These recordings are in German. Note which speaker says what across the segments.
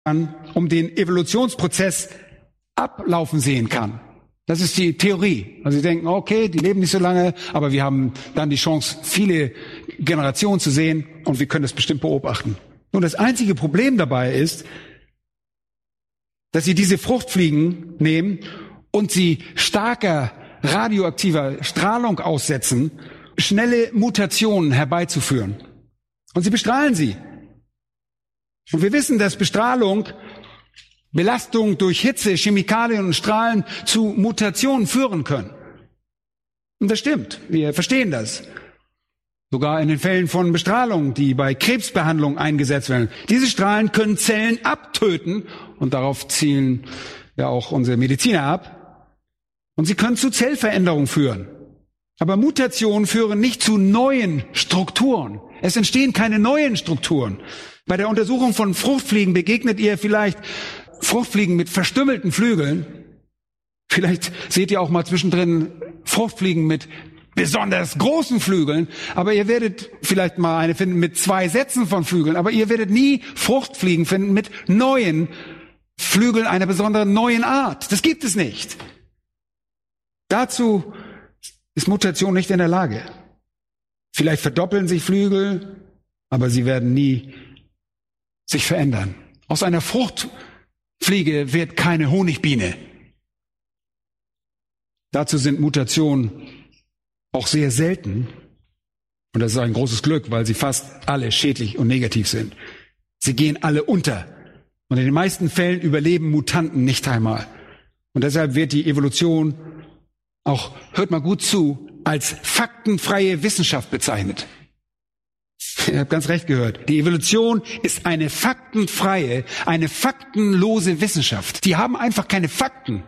Speaker 1: um den Evolutionsprozess ablaufen sehen kann. Das ist die Theorie. Also sie denken, okay, die leben nicht so lange, aber wir haben dann die Chance, viele Generationen zu sehen und wir können das bestimmt beobachten. Nun, das einzige Problem dabei ist, dass sie diese Fruchtfliegen nehmen und sie starker radioaktiver Strahlung aussetzen, schnelle Mutationen herbeizuführen. Und sie bestrahlen sie. Und wir wissen, dass Bestrahlung, Belastung durch Hitze, Chemikalien und Strahlen zu Mutationen führen können. Und das stimmt. Wir verstehen das. Sogar in den Fällen von Bestrahlung, die bei Krebsbehandlung eingesetzt werden. Diese Strahlen können Zellen abtöten und darauf zielen ja auch unsere Mediziner ab. Und sie können zu Zellveränderungen führen. Aber Mutationen führen nicht zu neuen Strukturen. Es entstehen keine neuen Strukturen. Bei der Untersuchung von Fruchtfliegen begegnet ihr vielleicht Fruchtfliegen mit verstümmelten Flügeln. Vielleicht seht ihr auch mal zwischendrin Fruchtfliegen mit besonders großen Flügeln. Aber ihr werdet vielleicht mal eine finden mit 2 Sätzen von Flügeln. Aber ihr werdet nie Fruchtfliegen finden mit neuen Flügeln einer besonderen neuen Art. Das gibt es nicht. Dazu ist Mutation nicht in der Lage. Vielleicht verdoppeln sich Flügel, aber sie werden nie sich verändern. Aus einer Fruchtfliege wird keine Honigbiene. Dazu sind Mutationen auch sehr selten. Und das ist ein großes Glück, weil sie fast alle schädlich und negativ sind. Sie gehen alle unter. Und in den meisten Fällen überleben Mutanten nicht einmal. Und deshalb wird die Evolution auch, hört mal gut zu, als faktenfreie Wissenschaft bezeichnet. Ihr habt ganz recht gehört. Die Evolution ist eine faktenfreie, eine faktenlose Wissenschaft. Die haben einfach keine Fakten.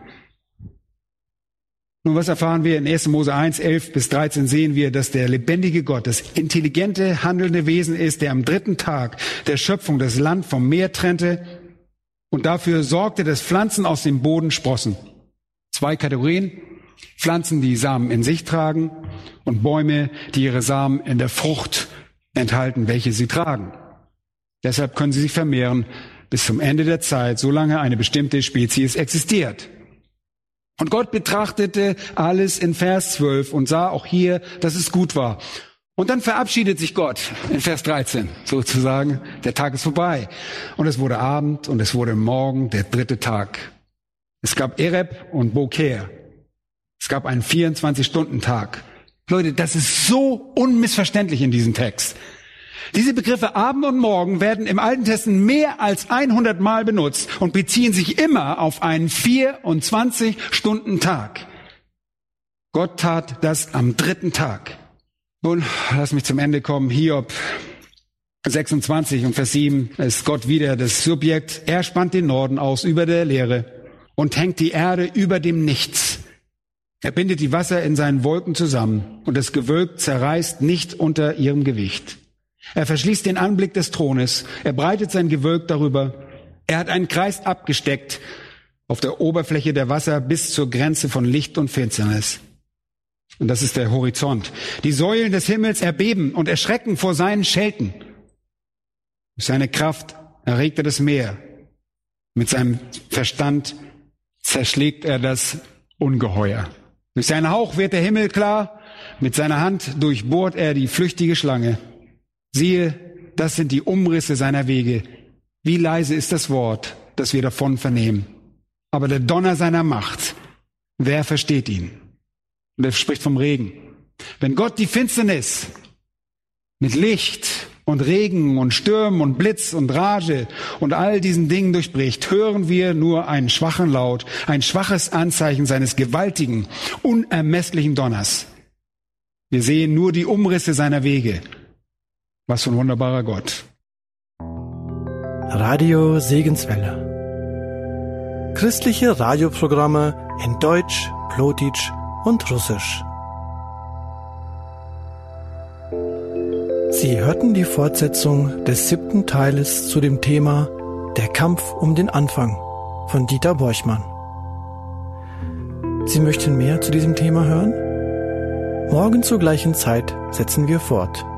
Speaker 1: Nun, was erfahren wir in 1. Mose 1, 11-13 sehen wir, dass der lebendige Gott, das intelligente, handelnde Wesen ist, der am 3. Tag der Schöpfung das Land vom Meer trennte und dafür sorgte, dass Pflanzen aus dem Boden sprossen. 2 Kategorien. Pflanzen, die Samen in sich tragen und Bäume, die ihre Samen in der Frucht enthalten, welche sie tragen. Deshalb können sie sich vermehren bis zum Ende der Zeit, solange eine bestimmte Spezies existiert. Und Gott betrachtete alles in Vers 12 und sah auch hier, dass es gut war. Und dann verabschiedet sich Gott in Vers 13, sozusagen, der Tag ist vorbei. Und es wurde Abend und es wurde Morgen, der 3. Tag. Es gab Ereb und Boker. Es gab einen 24-Stunden-Tag. Leute, das ist so unmissverständlich in diesem Text. Diese Begriffe Abend und Morgen werden im Alten Testament mehr als 100 Mal benutzt und beziehen sich immer auf einen 24-Stunden-Tag. Gott tat das am 3. Tag. Nun, lass mich zum Ende kommen. Hiob 26 und Vers 7 ist Gott wieder das Subjekt. Er spannt den Norden aus über der Leere und hängt die Erde über dem Nichts. Er bindet die Wasser in seinen Wolken zusammen und das Gewölk zerreißt nicht unter ihrem Gewicht. Er verschließt den Anblick des Thrones, er breitet sein Gewölk darüber. Er hat einen Kreis abgesteckt auf der Oberfläche der Wasser bis zur Grenze von Licht und Finsternis. Und das ist der Horizont. Die Säulen des Himmels erbeben und erschrecken vor seinen Schelten. Durch seine Kraft erregt er das Meer. Mit seinem Verstand zerschlägt er das Ungeheuer. Durch seinen Hauch wird der Himmel klar, mit seiner Hand durchbohrt er die flüchtige Schlange. Siehe, das sind die Umrisse seiner Wege. Wie leise ist das Wort, das wir davon vernehmen. Aber der Donner seiner Macht, wer versteht ihn? Und er spricht vom Regen. Wenn Gott die Finsternis mit Licht und Regen und Stürmen und Blitz und Rage und all diesen Dingen durchbricht, hören wir nur einen schwachen Laut, ein schwaches Anzeichen seines gewaltigen, unermesslichen Donners. Wir sehen nur die Umrisse seiner Wege. Was für ein wunderbarer Gott.
Speaker 2: Radio Segenswelle. Christliche Radioprogramme in Deutsch, Plotitsch und Russisch. Sie hörten die Fortsetzung des 7. Teiles zu dem Thema Der Kampf um den Anfang von Dieter Borchmann. Sie möchten mehr zu diesem Thema hören? Morgen zur gleichen Zeit setzen wir fort.